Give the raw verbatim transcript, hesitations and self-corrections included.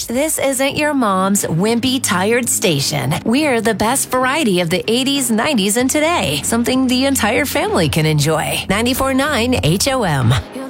age. This isn't your mom's wimpy, tired station. We're the best variety of the eighties, nineties, and today. Something the entire family can enjoy. ninety-four point nine H O M.